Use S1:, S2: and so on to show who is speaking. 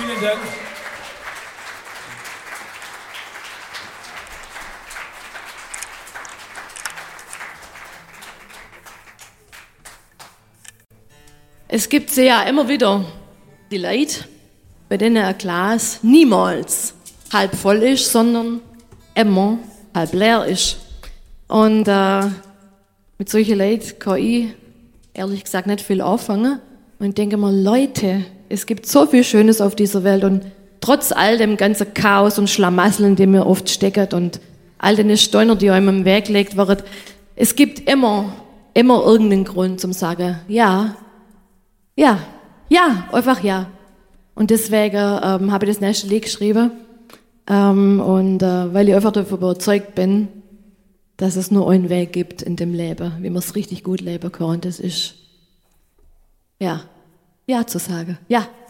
S1: Vielen Dank.
S2: Es gibt sie ja immer wieder, die Leute, bei denen ein Glas niemals halb voll ist, sondern immer halb leer ist. Und mit solchen Leuten kann ich ehrlich gesagt nicht viel anfangen. Und ich denke mal, Leute, es gibt so viel Schönes auf dieser Welt und trotz all dem ganzen Chaos und Schlamassel, in dem ihr oft steckt und all den Steine, die euch im Weg gelegt werden, es gibt immer irgendeinen Grund zum sagen, ja, einfach ja. Und deswegen habe ich das nächste Lied geschrieben. Weil ich einfach davon überzeugt bin, dass es nur einen Weg gibt in dem Leben, wie man es richtig gut leben kann. Und das ist, ja zu sagen. Ja.